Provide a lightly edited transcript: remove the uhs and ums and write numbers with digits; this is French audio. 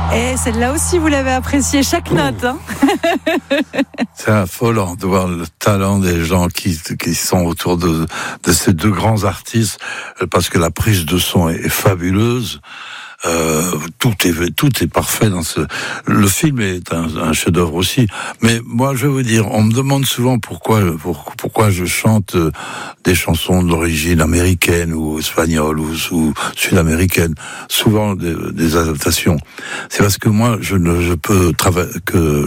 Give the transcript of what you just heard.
Et celle-là aussi, vous l'avez appréciée, chaque note. Hein. C'est affolant de voir le talent des gens qui sont autour de ces deux grands artistes, parce que la prise de son est fabuleuse. Tout est parfait dans le film est un chef-d'œuvre aussi. Mais moi, je vais vous dire, on me demande souvent pourquoi je chante des chansons d'origine américaine ou espagnole ou sud-américaine, souvent des adaptations. C'est parce que moi, je peux travailler que